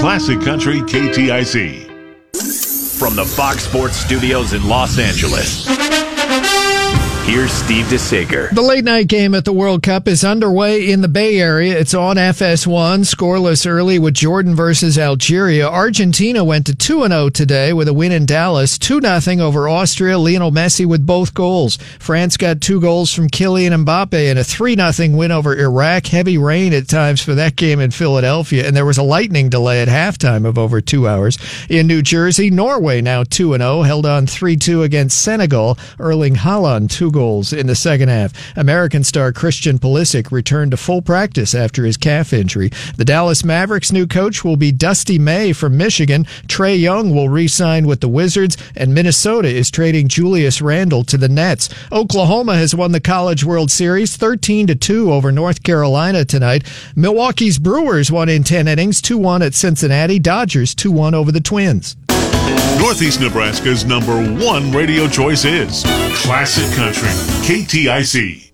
Classic Country KTIC. From the Fox Sports Studios in Los Angeles, here's Steve DeSager. The late-night game at the World Cup is underway in the Bay Area. It's on FS1, scoreless early with Jordan versus Algeria. Argentina went to 2-0 today with a win in Dallas, 2-0 over Austria. Lionel Messi with both goals. France got 2 goals from Kylian Mbappe and a 3-0 win over Iraq. Heavy rain at times for that game in Philadelphia, and there was a lightning delay at halftime of over 2 hours. In New Jersey, Norway now 2-0, held on 3-2 against Senegal. Erling Haaland 2 goals in the second half. American star Christian Pulisic returned to full practice after his calf injury. The Dallas Mavericks' new coach will be Dusty May from Michigan. Trae Young will re-sign with the Wizards, and Minnesota is trading Julius Randle to the Nets. Oklahoma has won the College World Series 13-2 over North Carolina tonight. Milwaukee's Brewers won in 10 innings, 2-1 at Cincinnati. Dodgers 2-1 over the Twins. Northeast Nebraska's #1 radio choice is Classic Country KTIC.